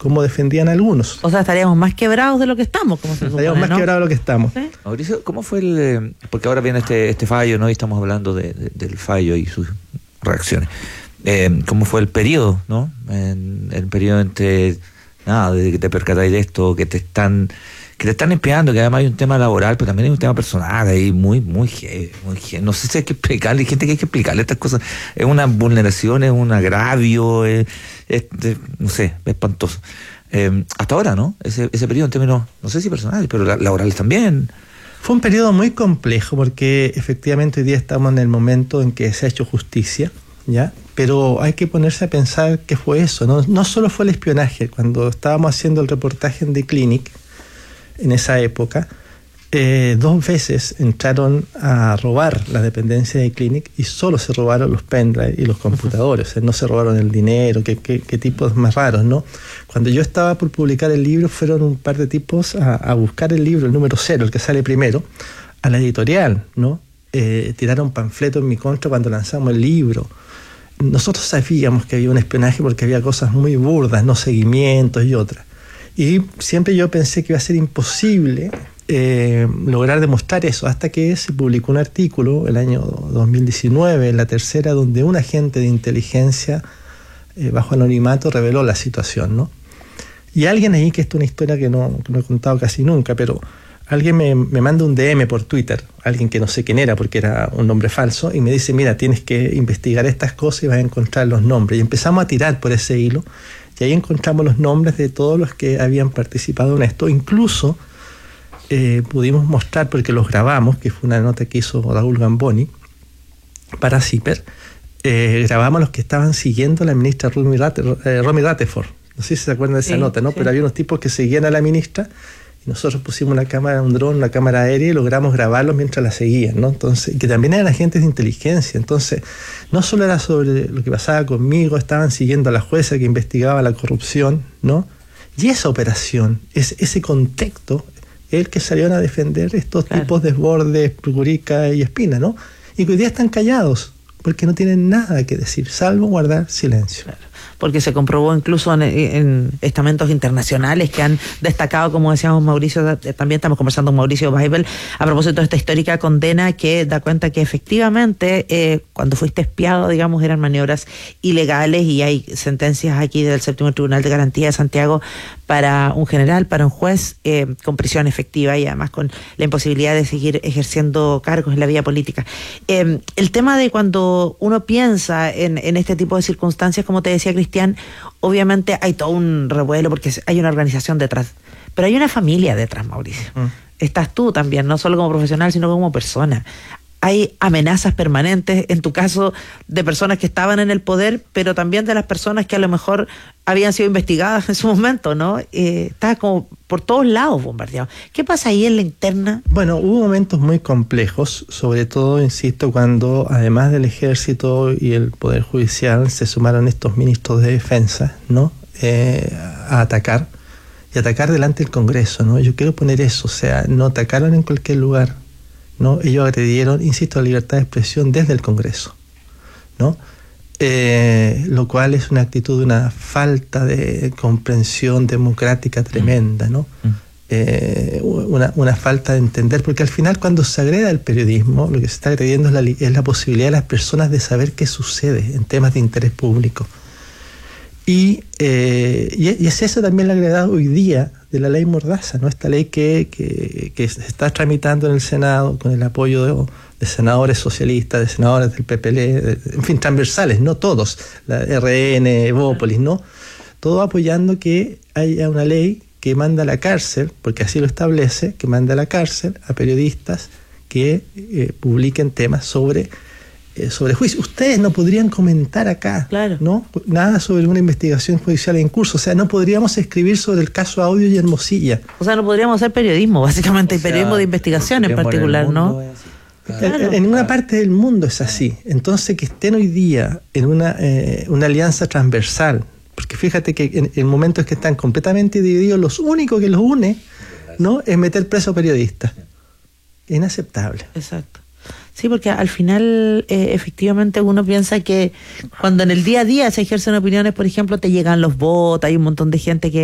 como defendían algunos. O sea, estaríamos más quebrados de lo que estamos, como se supone, Estaríamos más quebrados de lo que estamos. ¿Sí? Mauricio, ¿cómo fue porque ahora viene este fallo, ¿no? Y estamos hablando del fallo y sus reacciones. ¿Cómo fue el periodo, ¿no? El periodo entre, de que te percatáis de esto, que te están espiando, que además hay un tema laboral, pero también hay un tema personal ahí muy heavy. No sé si hay que explicarle, hay gente que hay que explicarle estas cosas. Es una vulneración, es un agravio, no sé, espantoso. Hasta ahora, ¿no? Ese periodo en términos, no sé si personales, pero laborales también. Fue un periodo muy complejo porque efectivamente hoy día estamos en el momento en que se ha hecho justicia, ¿ya? Pero hay que ponerse a pensar qué fue eso. No solo fue el espionaje. Cuando estábamos haciendo el reportaje en The Clinic, en esa época, 2 veces entraron a robar la dependencia de Clinic y solo se robaron los pendrive y los computadores. O sea, no se robaron el dinero, qué tipos más raros, ¿no? Cuando yo estaba por publicar el libro, fueron un par de tipos a buscar el libro, el número 0, el que sale primero, a la editorial, ¿no? Tiraron panfletos en mi contra cuando lanzamos el libro. Nosotros sabíamos que había un espionaje porque había cosas muy burdas, no seguimientos y otras. Y siempre yo pensé que iba a ser imposible lograr demostrar eso, hasta que se publicó un artículo el año 2019, en La Tercera, donde un agente de inteligencia bajo anonimato reveló la situación, ¿no? Y alguien ahí, que esto es una historia que no he contado casi nunca, pero alguien me manda un DM por Twitter, alguien que no sé quién era porque era un nombre falso, y me dice, mira, tienes que investigar estas cosas y vas a encontrar los nombres. Y empezamos a tirar por ese hilo, y ahí encontramos los nombres de todos los que habían participado en esto. Incluso pudimos mostrar, porque los grabamos, que fue una nota que hizo Raúl Gamboni para CIPER, grabamos los que estaban siguiendo a la ministra Romy Rutherford. No sé si se acuerdan de esa nota, ¿no? Sí. Pero había unos tipos que seguían a la ministra, y nosotros pusimos una cámara, un dron, una cámara aérea, y logramos grabarlos mientras la seguían, ¿no? Entonces, que también eran agentes de inteligencia. Entonces, no solo era sobre lo que pasaba conmigo, estaban siguiendo a la jueza que investigaba la corrupción, ¿no? Y esa operación, ese contexto, es el que salieron a defender estos tipos de Desbordes, Procurica y Espina, ¿no? Y que hoy día están callados, porque no tienen nada que decir, salvo guardar silencio. Claro. Porque se comprobó incluso en estamentos internacionales que han destacado, como decíamos Mauricio, también estamos conversando con Mauricio Weibel a propósito de esta histórica condena que da cuenta que efectivamente cuando fuiste espiado, digamos, eran maniobras ilegales, y hay sentencias aquí del Séptimo Tribunal de Garantía de Santiago para un general, para un juez, con prisión efectiva y además con la imposibilidad de seguir ejerciendo cargos en la vía política. El tema de cuando uno piensa en este tipo de circunstancias, como te decía Cristian, obviamente hay todo un revuelo porque hay una organización detrás, pero hay una familia detrás, Mauricio. Estás tú también, no solo como profesional, sino como persona. Hay amenazas permanentes, en tu caso, de personas que estaban en el poder, pero también de las personas que a lo mejor habían sido investigadas en su momento, ¿no? Estás como por todos lados bombardeado. ¿Qué pasa ahí en la interna? Bueno, hubo momentos muy complejos, sobre todo, insisto, cuando además del ejército y el Poder Judicial se sumaron estos ministros de defensa, ¿no? A atacar, y atacar delante del Congreso, ¿no? Yo quiero poner eso, o sea, no atacaron en cualquier lugar, ¿no? Ellos agredieron, insisto, la libertad de expresión desde el Congreso, ¿no? Lo cual es una actitud de una falta de comprensión democrática tremenda, ¿no? Una falta de entender, porque al final, cuando se agreda el periodismo, lo que se está agrediendo es la posibilidad de las personas de saber qué sucede en temas de interés público. Y es eso también la gravedad hoy día de la ley Mordaza, ¿no? Esta ley que se está tramitando en el Senado con el apoyo de senadores socialistas, de senadores del PPL, en fin, transversales, no todos, la RN, Evópolis, ¿no? Todo apoyando que haya una ley que manda a la cárcel, porque así lo establece, que manda a la cárcel a periodistas que publiquen temas sobre juicio. Ustedes no podrían comentar acá, claro, ¿no? Nada sobre una investigación judicial en curso. O sea, no podríamos escribir sobre el caso Audio y Hermosilla. O sea, no podríamos hacer periodismo, básicamente, periodismo de investigación en particular, ¿no? Claro. En una parte del mundo es así. Entonces, que estén hoy día en una alianza transversal, porque fíjate que en momentos que están completamente divididos, lo único que los une, ¿no?, es meter preso a periodistas. Inaceptable. Exacto. Sí, porque al final efectivamente uno piensa que cuando en el día a día se ejercen opiniones, por ejemplo, te llegan los bots, hay un montón de gente que